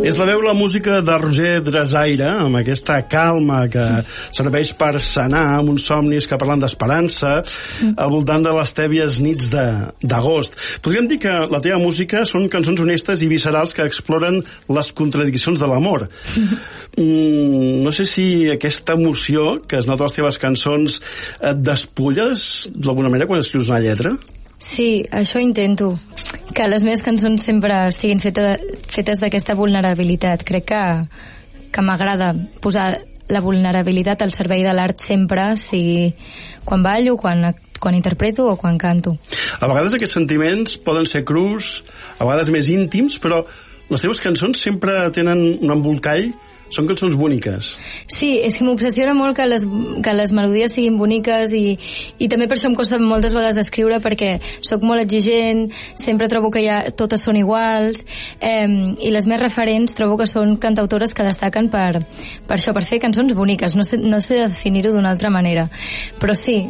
És la veu, la música de Roger Drasaire, amb aquesta calma que serveix per sanar amb uns somnis que parlen d'esperança al voltant de les tèbies nits d'agost. Podríem dir que la teva música són cançons honestes i viscerals que exploren les contradiccions de l'amor. No sé si aquesta emoció que es nota a les teves cançons et despulles d'alguna manera quan escrius una lletra? Sí, això intento, que les meves cançons sempre estiguin fetes d'aquesta vulnerabilitat. Crec que m'agrada posar la vulnerabilitat al servei de l'art sempre, sigui quan ballo, quan interpreto o quan canto. A vegades aquests sentiments poden ser crus, a vegades més íntims, però les teves cançons sempre tenen un embolcall. Són cançons boniques. Sí, és que m'obsessiona molt que les melodies siguin boniques i també per això em costa moltes vegades escriure, perquè sóc molt exigent, sempre trobo que totes són iguals, i les més referents trobo que són cantautores que destaquen per això, per fer cançons boniques. No sé definir-ho d'una altra manera, però sí.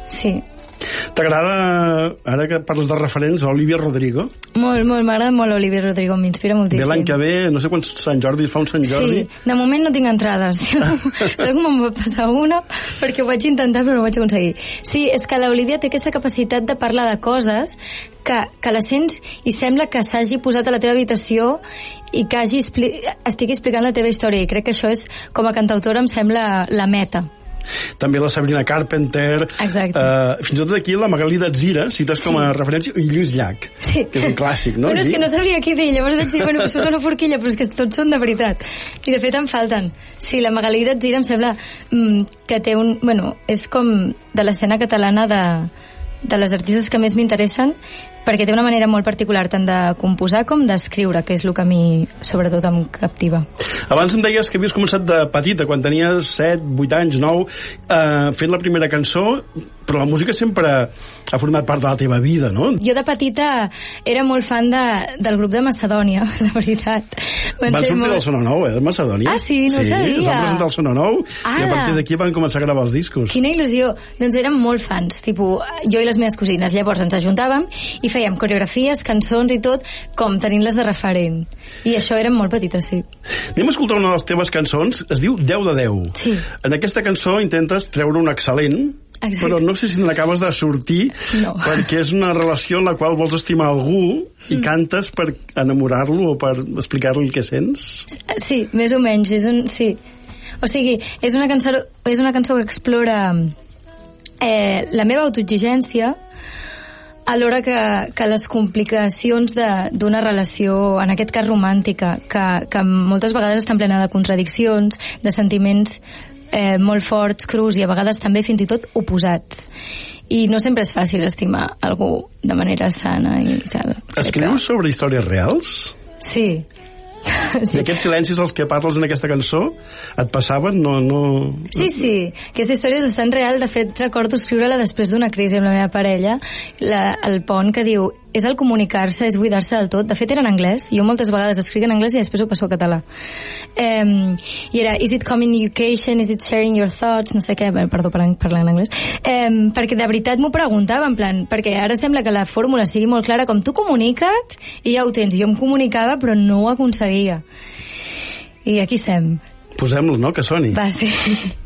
T'agrada, ara que parles de referents, Olivia Rodrigo? Molt, m'agrada molt Olivia Rodrigo, m'inspira moltíssim. Ve l'any que ve, no sé quants Sant Jordi fa un Sant Jordi. Sí, de moment no tinc entrades. Sé com em va passar una, perquè ho vaig intentar però no ho vaig aconseguir. Sí, és que l'Olivia té aquesta capacitat de parlar de coses que la sents i sembla que s'hagi posat a la teva habitació i que estigui explicant la teva història, i crec que això és, com a cantautora, em sembla la meta. També la Sabrina Carpenter. Exacte. Fins i tot aquí la Magalí d'Atzira cites com a referència, i Lluís Llach, que és un clàssic, no? Però és que no sabria què dir, llavors vaig dir, bueno, això és una forquilla, però és que tots són de veritat, i de fet em falten. Sí, la Magalí d'Atzira em sembla que té és com de l'escena catalana de les artistes que més m'interessen, perquè té una manera molt particular tant de composar com d'escriure, que és el que a mi sobretot em captiva. Abans em deies que havies començat de petita, quan tenies 7, 8 anys, 9, fent la primera cançó, però la música sempre ha format part de la teva vida, no? Jo de petita era molt fan del grup de Macedònia, la veritat. Van sortir del Sono Nou, de Macedònia. Ah, sí? No ho sabia. Es van presentar al Sono Nou i a partir d'aquí van començar a gravar els discos. Quina il·lusió. Doncs érem molt fans, tipus, jo i les meves cosines. Llavors ens ajuntàvem i fèiem coreografies, cançons i tot, com tenint-les de referent. I això érem molt petites, sí. Anem a escoltar una de les teves cançons, es diu 10 de 10. Sí. En aquesta cançó intentes treure un excel·lent, exacte, però no sé si n'acabes de sortir, perquè és una relació en la qual vols estimar algú i cantes per enamorar-lo o per explicar-li el que sents? Sí, més o menys. Sí. O sigui, és una cançó que explora la meva autoexigència, alhora que les complicacions d'una relació, en aquest cas romàntica, que moltes vegades està plena de contradiccions, de sentiments molt forts, crus i a vegades també fins i tot oposats. I no sempre és fàcil estimar algú de manera sana i tal. Escrius sobre històries reals? Sí. I aquests silencis als que parles en aquesta cançó et passaven? Sí, aquesta història és bastant real. De fet, recordo escriure-la després d'una crisi amb la meva parella, el pont que diu és el comunicar-se, és buidar-se del tot. De fet, era en anglès. Jo moltes vegades escric en anglès i després ho passo a català. I era, is it communication, is it sharing your thoughts, no sé què, perdó per parlar en anglès, perquè de veritat m'ho preguntava, en plan, perquè ara sembla que la fórmula sigui molt clara, com tu comunica't i ja ho tens. Jo em comunicava però no ho aconseguia. I aquí estem. Posem-lo, no?, que soni. Va, sí.